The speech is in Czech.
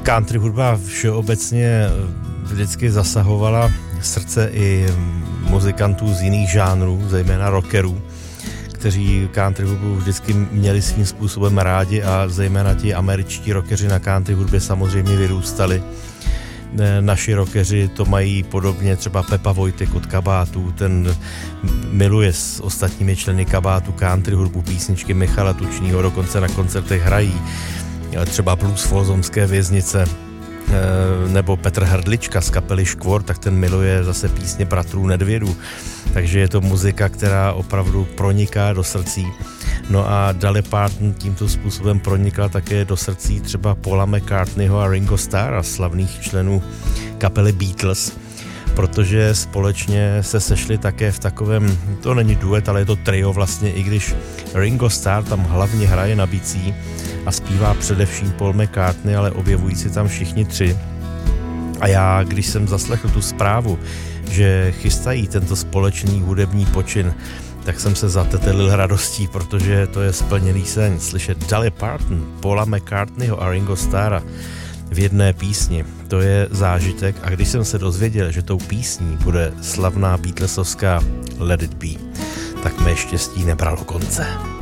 Country hudba všeobecně vždycky zasahovala srdce i muzikantů z jiných žánrů, zejména rockerů, kteří country hudbu vždycky měli svým způsobem rádi a zejména ti američtí rockeři na country hudbě samozřejmě vyrůstali. Naši rockeři to mají podobně, třeba Pepa Vojtek od Kabátů, ten miluje s ostatními členy Kabátu country hudbu, písničky Michala Tučnýho dokonce na koncertech hrají, třeba Blues Folzomské věznice, nebo Petr Hrdlička z kapely Škvor, tak ten miluje zase písně bratrů Nedvědů, takže je to muzika, která opravdu proniká do srdcí. No a Dolly Parton tímto způsobem pronikla také do srdcí třeba Paula McCartneyho a Ringo Starra, slavných členů kapely Beatles, protože společně se sešli také v takovém, to není duet, ale je to trio vlastně, i když Ringo Starr tam hlavně hraje na bicí a zpívá především Paul McCartney, ale objevují si tam všichni tři. A já, když jsem zaslechl tu zprávu, že chystají tento společný hudební počin, tak jsem se zatetelil radostí, protože to je splněný sen. Slyšet Dolly Parton, Paula McCartneyho a Ringo Starra v jedné písni, to je zážitek. A když jsem se dozvěděl, že tou písní bude slavná Beatlesovská Let It Be, tak mé štěstí nebralo konce.